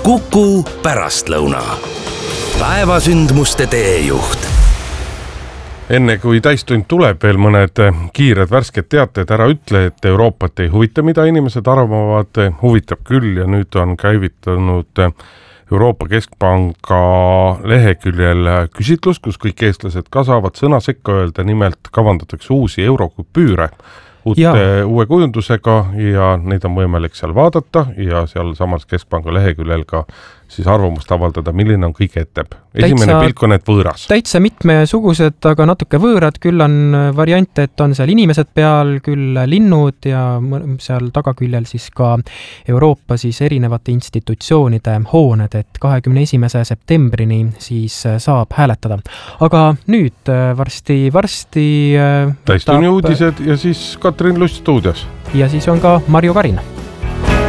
Kuku pärastlõuna. Päevasündmuste teejuht. Enne kui täistund tuleb, veel mõned kiired värsked teated. Ära ütle, et Euroopat ei huvita, mida inimesed arvavad. Huvitab küll ja nüüd on käivitunud Euroopa Keskpanga leheküljel küsitlus, kus kõik eestlased ka saavad sõna sekka öelda. Nimelt kavandatakse uusi eurokupüüre uue kujundusega ja neid on võimalik seal vaadata ja seal samas Keskpanga leheküljel ka siis arvamust avaldada, milline on kõige etteb. Esimene pilk on need võõras. Täitsa mitmesugused, aga natuke võõrad. Küll on variante, et on seal inimesed peal, küll linnud ja seal tagaküljel siis ka Euroopa siis erinevate institutsioonide hooned, et 21. septembrini siis saab hääletada. Aga nüüd varsti täistuni uudised ja siis Katrin Lust stuudios. Ja siis on ka Marju Karin.